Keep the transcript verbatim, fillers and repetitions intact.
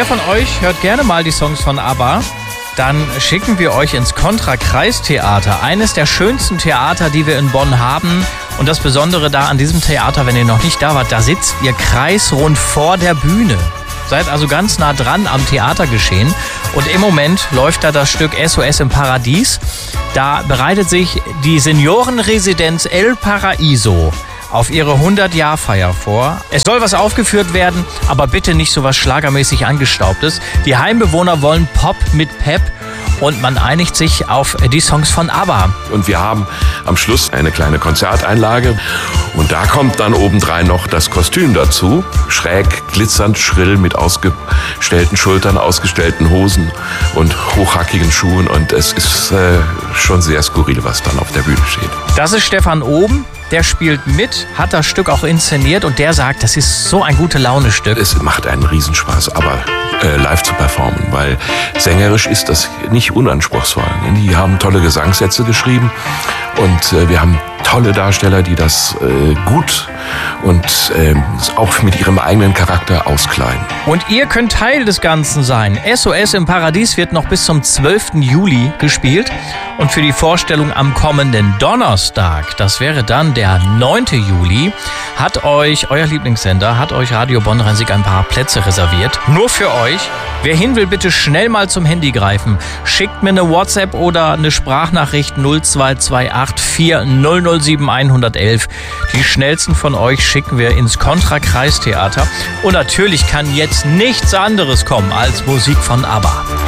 wer von euch hört gerne mal die Songs von ABBA? Dann schicken wir euch ins Contra-Kreistheater. Eines der schönsten Theater, die wir in Bonn haben. Und das Besondere da an diesem Theater, wenn ihr noch nicht da wart, da sitzt ihr kreisrund vor der Bühne. Seid also ganz nah dran am Theatergeschehen. Und im Moment läuft da das Stück S O S im Paradies. Da bereitet sich die Seniorenresidenz El Paraíso auf ihre hundert-Jahr-Feier vor. Es soll was aufgeführt werden, aber bitte nicht so was schlagermäßig Angestaubtes. Die Heimbewohner wollen Pop mit Pep und man einigt sich auf die Songs von ABBA. Und wir haben am Schluss eine kleine Konzerteinlage und da kommt dann obendrein noch das Kostüm dazu. Schräg, glitzernd, schrill mit ausgestellten Schultern, ausgestellten Hosen und hochhackigen Schuhen und es ist äh, schon sehr skurril, was dann auf der Bühne steht. Das ist Stefan Oben. Der spielt mit, hat das Stück auch inszeniert und der sagt, das ist so ein gute-Laune-Stück. Es macht einen Riesenspaß, aber äh, live zu performen, weil sängerisch ist das nicht unanspruchsvoll. Die haben tolle Gesangssätze geschrieben und äh, wir haben tolle Darsteller, die das äh, gut und äh, auch mit ihrem eigenen Charakter auskleiden. Und ihr könnt Teil des Ganzen sein. S O S im Paradies wird noch bis zum zwölften Juli gespielt. Und für die Vorstellung am kommenden Donnerstag, das wäre dann der neunten Juli, hat euch, euer Lieblingssender, hat euch Radio Bonn-Rhein-Sieg ein paar Plätze reserviert. Nur für euch. Wer hin will, bitte schnell mal zum Handy greifen. Schickt mir eine WhatsApp oder eine Sprachnachricht null zwei zwei acht vier null null sieben eins eins eins. Die schnellsten von euch schicken wir ins Contra-Kreistheater. Und natürlich kann jetzt nichts anderes kommen als Musik von ABBA.